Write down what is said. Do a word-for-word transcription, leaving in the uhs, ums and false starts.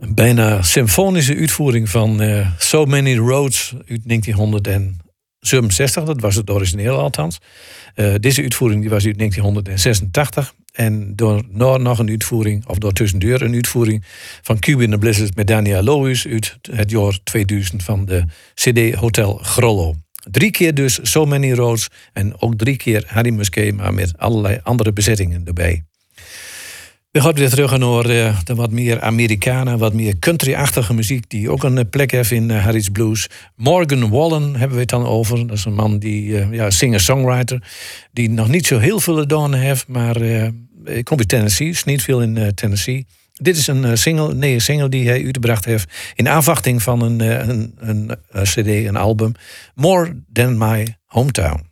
bijna symfonische uitvoering van uh, So Many Roads uit negentienhonderdzevenenzestig. Dat was het origineel althans. Uh, deze uitvoering die was uit negentienhonderdzesentachtig. En door nog een uitvoering, of door tussendoor een uitvoering van Cube in the Blizzard met Daniel Lohuis uit het jaar tweeduizend van de C D Hotel Grollo. Drie keer dus So Many Roads en ook drie keer Harry Musquet, maar met allerlei andere bezettingen erbij. We gaan weer terug naar uh, de wat meer Amerikanen, wat meer country-achtige muziek die ook een plek heeft in uh, Harry's Blues. Morgan Wallen hebben we het dan over. Dat is een man die, uh, ja, singer-songwriter, die nog niet zo heel veel gedaan heeft, maar uh, komt uit Tennessee, sneed veel in uh, Tennessee. Dit is een uh, single, nee, een single die hij uitgebracht heeft in afwachting van een, uh, een, een, een C D, een album. More Than My Hometown.